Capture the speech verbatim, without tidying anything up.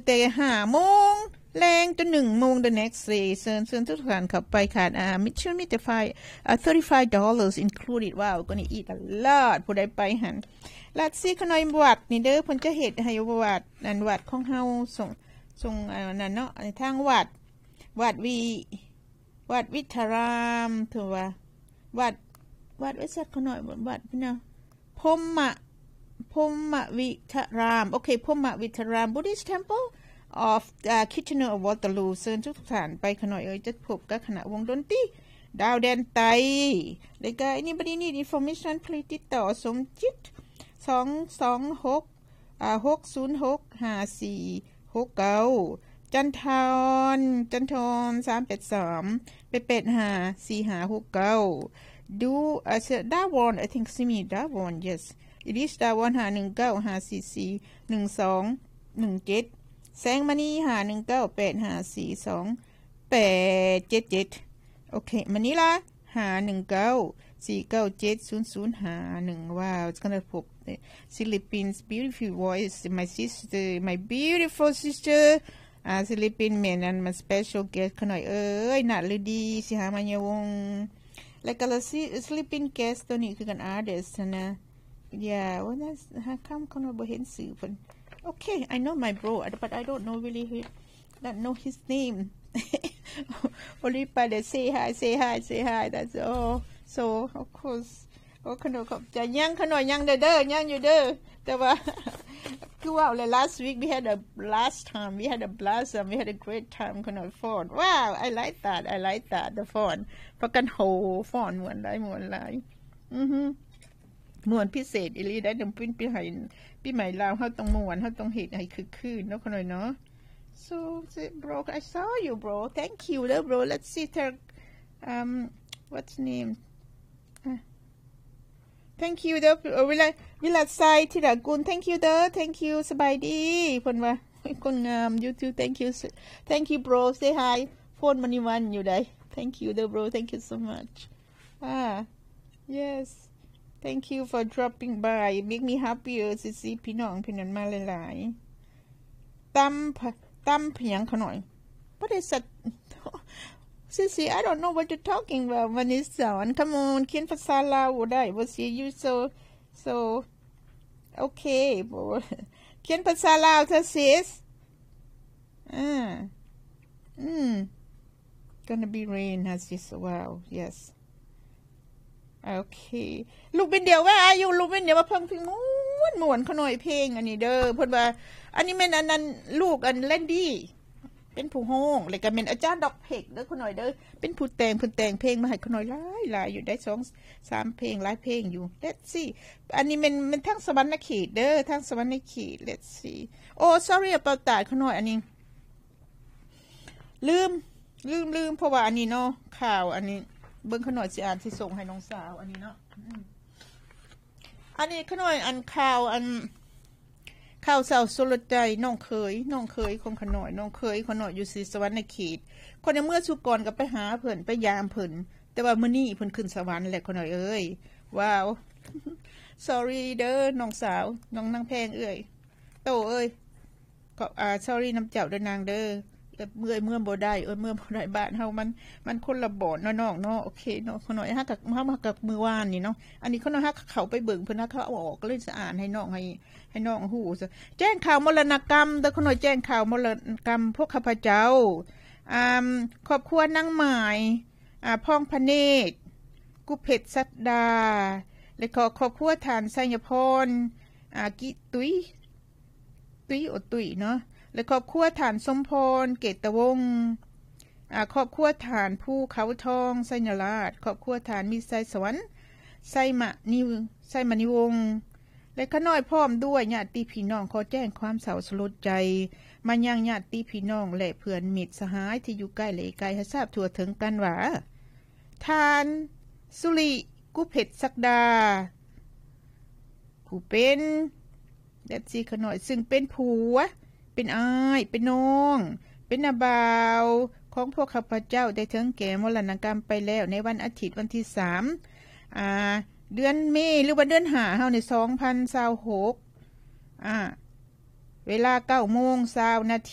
แต่ห้าโมงแรงจนหนึ่งโมง the next day เชิญเชิญทุกท่านเข้าไปค่ะอ่ามิชชั่นมีแต่ไฟอ่า thirty-five dollars included ว้าว gonna eat a lot ผู้ใดไปหันลัดซี่ขน้อยวัดนี่เด้อเพิ่นจะเฮ็ดให้วัดอันวัดของเฮาส่งส่งอันนั้นเนาะทางวัดวัดวิวัดวิทารามถือว่าวัดวัดไว้สักขน้อยวัดพี่น้องพรหมะพรหมวิทารามโอเคพรหมวิทาราม Buddhist temple of uh, Kitchener of Waterloo เชิญทุกท่านไปขน้อยเอ้ยจะพบกับคณะวงดนตรีดาวแดนไตแล้วก็ anybody need information please ติดต่อสมจิตสอง สอง หกอ่าหก ศูนย์ หก ห้า สี่ หก เก้าจันทรจันทรสาม แปด สาม แปด แปด ห้า สี่ ห้า หก เก้าดูอ่าดาวอน I think see me ดาวอน yes it is ดาวอนห้า หนึ่ง เก้า ห้า สี่ สี่ หนึ่ง สอง หนึ่ง เจ็ดแสงมณีห้า หนึ่ง เก้า แปด ห้า สี่ สอง แปด เจ็ด เจ็ดโอเคมณีล่ะห้า หนึ่ง เก้า สี่ เก้า เจ็ด ศูนย์ ศูนย์ ห้า หนึ่งว้าว it's gonna pop Philippines beautiful voice my sister my beautiful sister อ่า Philippines man and my special guest ขน่อยเอ้ยน่าฤดีสิหามายวงแล้วก็ละ Philippines guest ตัวนี้คือกัน artist นะ yeah what is หาคำขน่อยบ่เห็นสื่อเพิ่น okay I know my bro but I don't know really don't know his name only by the say hi say hi say hi that's all so of course โอ้ขนมขอบใจยังขนมยังเด้อเด้อยังอยู่เด้อแต่ว่าคือว่าเลย last week we had a last time we had a blast and we had a great time ขนมฟอนว้าว I like that I like that the fun ประกันโหฟอนม่วนหลายม่วนหลายอือฮึม่วนพิเศษอีหลีได้นำปิ้นปีใหม่ปีใหม่ลาวเฮาต้องม่วนเฮาต้องเฮ็ดให้คึกคืนเนาะขนมเนาะ so bro I saw you bro thank you เด้อ bro let's see her um what's name thank you เด้อเวลาเวลาใส่ที่ละกุล thank you เด้อ thank you สบายดีเพิ่นว่าคนงาม you too thank you thank you bro say hi โฟนมันนี่วันอยู่ได้ thank you เด้อ bro thank you so much ah yes thank you for dropping by make me happy สิสิพี่น้องพี่นันมาหลายๆตำตำเพียงเขาหน่อย what is that Sissy, I don't know what you're talking about when it's on. Come on, เขียนภาษาลาวได้ Was you so so okay เขียนภาษาลาวเธอ sis อ่าอืม gonna be rain has this wow yes okay ลูกเป็นเดียวว่าอายุลูกเป็นเดียวมาเพิ่งเพลงม้วนม่วนขน่อยเพลงอันนี้เด้อเพิ่นว่าอันนี้แม่นอันนั้นลูกอันเล่นดีเป็นผู้ฮ้องแล้วก็เป็นอาจารย์ดอกเพกเด้อคนหน่อยเด้อเป็นผู้แต่งเพิ่นแต่งเพลงมาให้คนหน่อยหลายๆอยู่ได้สอง สามเพลงหลายเพลงอยู่ Let's see อันนี้มันมันทั้งสวรรค์เขตเด้อทั้งสวรรค์เขต Let's see Oh sorry about that คนหน่อยอันนี้ลืมลืมลืมเพราะว่าอันนี้เนาะข่าวอันนี้เบิ่งคนหน่อยสิอ่านสิส่งให้น้องสาวอันนี้เนาะอันนี้คนหน่อยอันข่าวอันข่าวสาวสลดใจน้องเคยน้องเคยของขน่อยน้องเคยขน่อยอยู่ศรีสวรรค์เขตคนในเมื่อสุกรก็ไปหาเพิ่นไปยามเพิ่นแต่ว่ามื้อนี้เพิ่นขึ้นสวรรค์แหละขน่อยเอ้ยว้าว sorry เด้อน้องสาวน้องนางแพงเอ้ยโตเอ้ยก็อ่า sorry น้ำเจ้าเด้อนางเด้อเมื่อยเมื่อบ่ได้เอ้ยเมื่อบ่ได้บ้านเฮามันมันคนละบ่อนเนาะน้องเนาะโอเคเนาะขน่อยฮักกับเฮามากับมื้อวานนี่เนาะอันนี้ขน่อยฮักเขาไปเบิ่งเพิ่นฮักเขาเอาออกเลยสิอ่านให้น้องให้ให้น้องฮู้แจ้งข่าวมรณกรรมเด้อขน่อยแจ้งข่าวมรณกรรมพวกข้าพเจ้าอ่าครอบครัวนางหมายอ่าพ่องพระเนตรกุเพชรสัตดาและขอครอบครัวฐานไสยพรอ่ากิตุยตุยอดตุยเนาะและครอบครัวฐานสมพรเกตวงศ์อ่าครอบครัวฐานผู้เขาทองไสยราชครอบครัวฐานมีไสสวรรค์ไสมะนิวไสมณีวงศ์และขน้อยพร้อมด้วยญาติพี่น้องขอแจ้งความเศร้าสลดใจมายังญาติพี่น้องและเพื่อนมิตรสหายที่อยู่ใกล้และไกลให้ทราบทั่วถึงกันว่าทานสุริกุเพชรศักดาผู้เป็นเด็ดสีขน้อยซึ่งเป็นผัวเป็นอ้ายเป็นน้องเป็นนาบ่าวของพวกข้าพเจ้าได้ถึงแก่มรณกรรมไปแล้วในวันอาทิตย์วันที่สามอ่าเดือนเมษหรือว่าเดือนห้าเฮาในสองพันยี่สิบหกอ่าเวลา เก้าโมงยี่สิบนาที